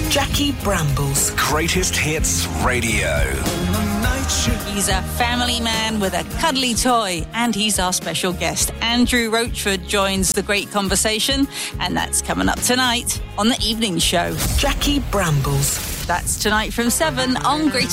Jackie Brambles. Greatest Hits Radio. He's a family man with a cuddly toy, and he's our special guest. Andrew Roachford joins the great conversation, and that's coming up tonight on The Evening Show. Jackie Brambles. That's tonight from 7 on Great